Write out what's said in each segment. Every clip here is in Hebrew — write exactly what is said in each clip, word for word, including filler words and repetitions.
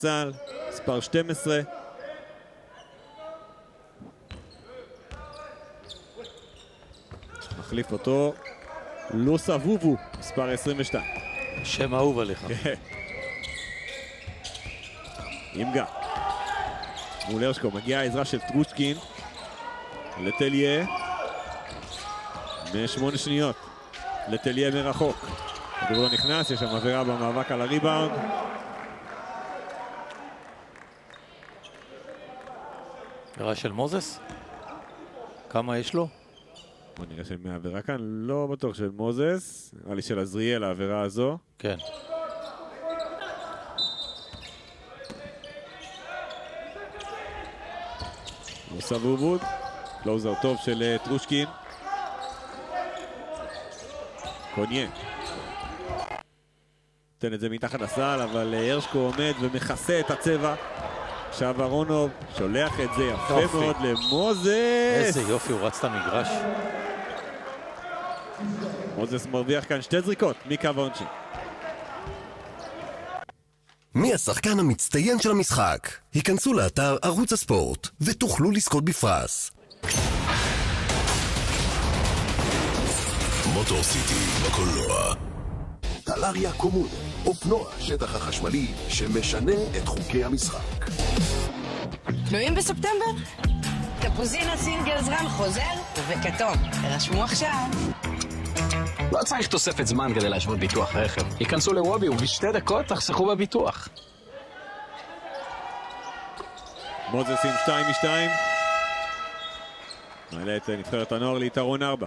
צהל, מספר שתים עשרה. מחליף אותו לוסה וובו, מספר עשרים ושתיים. שם אהוב עליך. אימגה. מול הרשקו, מגיעה העזרה של טרושקין. לטליה. משמונה שניות. לטליה מרחוק. הכדור לא נכנס, יש שם עבירה במאבק על הריבאונד. עבירה של מוזס? כמה יש לו? בוא נראה של מי העבירה כאן, לא בטוח של מוזס. נראה לי של עזריאל העבירה הזו. כן. מוסה וובוד. קלוזר טוב של טרושקין. קוניה. נותן את זה מתחת לסל, אבל הרשקו עומד ומכסה את הצבע. עכשיו אהרונוב שולח את זה יפה יופי. מאוד למוזס. איזה יופי, הוא רץ את המגרש. מוזס מרוויח כאן שתי זריקות מקו העונשין. מי השחקן המצטיין של המשחק? היכנסו לאתר ערוץ הספורט ותוכלו לזכות בפרס. מוטור סיטי בקולנוע. טלריה קומון, אופנוע שטח החשמלי שמשנה את חוקי המשחק. תלויים בספטמבר? תפוזינה סינגל זרם חוזר וכתום. רשמו עכשיו. לא צריך תוספת זמן כדי להשוות ביטוח רכב. היכנסו לוובי ובשתי דקות תחסכו בביטוח. מוזס עם שתיים משתיים. מעלה את נבחרת הנוער ליתרון ארבע.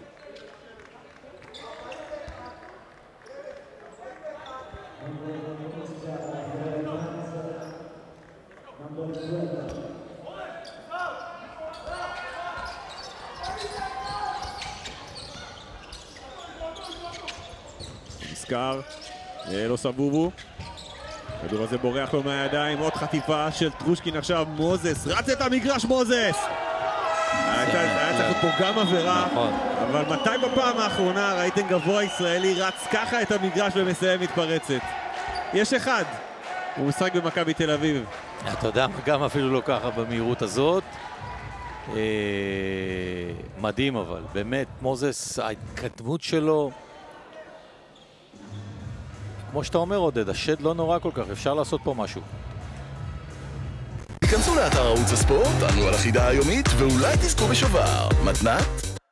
נזכר, לא סבובו. הכדור הזה בורח לו מהידיים, עוד חטיפה של טרושקין עכשיו, מוזס, רץ את המגרש מוזס! היה צריך פה גם עבירה, אבל מתי בפעם האחרונה ראיתם גבוה ישראלי רץ ככה את המגרש ומסיים מתפרצת? יש אחד, הוא משחק במכבי תל אביב. אתה יודע, גם אפילו לא ככה במהירות הזאת. מדהים אבל, באמת, מוזס, ההתקדמות שלו, כמו שאתה אומר עודד, השד לא נורא כל כך, אפשר לעשות פה משהו. היכנסו לאתר ערוץ הספורט, ענו על החידה היומית, ואולי תזכו בשובר. מתנת?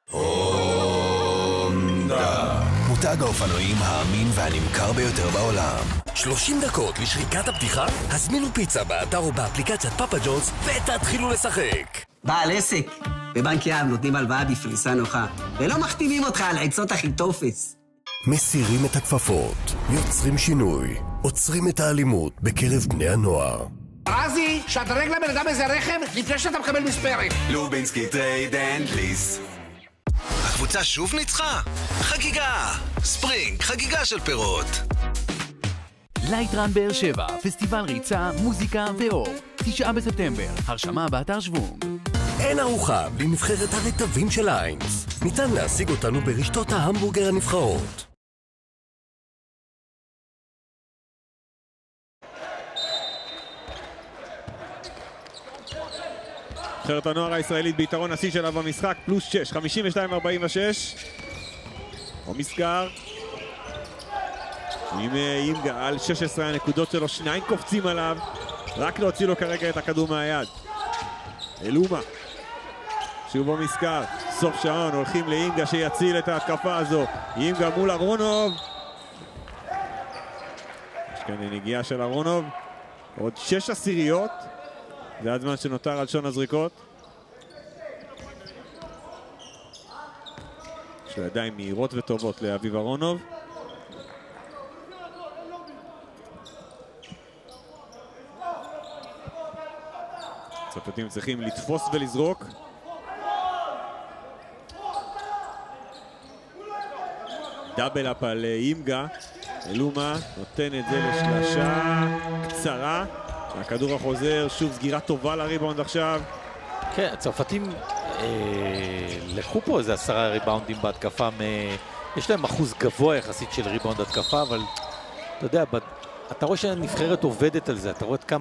הונדה. מותג האופנועים האמין והנמכר ביותר בעולם. שלושים דקות לשריקת הפתיחה? הזמינו פיצה באתר או באפליקציית פאפה ג'ונס ותתחילו לשחק. בעל עסק, בבנק יהב נותנים הלוואה בפריסה נוחה, ולא מחתימים אותך על עצות הכי טופס. מסירים את הכפפות, יוצרים שינוי, עוצרים את האלימות בקרב בני הנוער. רזי, שדרג לבן אדם איזה רכב לפני שאתה מקבל מספרת. לובינסקי טרייד אנד ליס. הקבוצה שוב ניצחה? חגיגה! ספרינג, חגיגה של פירות. לייטרן באר שבע, פסטיבל ריצה, מוזיקה ואור. תשעה בספטמבר, הרשמה באתר שוונג. אין ארוחה בלי נבחרת הרטבים של איינס. ניתן להשיג אותנו ברשתות ההמבורגר הנבחרות. נבחרת הנוער הישראלית ביתרון השיא שלה במשחק, פלוס שש, חמישים ושתיים ארבעים ושש. או מסגר. עם אימגה על שש עשרה הנקודות שלו, שניים קופצים עליו. רק להוציא לו כרגע את הכדור מהיד. אלומה. שוב במזכר, סוף שעון, הולכים לאימגה שיציל את ההתקפה הזו. אימגה מול אהרונוב. יש כאן נגיעה של אהרונוב. עוד שש עשיריות. זה הזמן שנותר על שון הזריקות. יש לו ידיים מהירות וטובות לאביב אהרונוב. צרפתים צריכים לתפוס ולזרוק. דאבל אפ על אימגה. אלומה נותן את זה לשלשה קצרה. הכדור החוזר, שוב סגירה טובה לריבאונד עכשיו. כן, הצרפתים אה, לקחו פה איזה עשרה ריבאונדים בהתקפה. מ... יש להם אחוז גבוה יחסית של ריבאונד התקפה, אבל אתה יודע, אתה רואה שהנבחרת עובדת על זה, אתה רואה כמה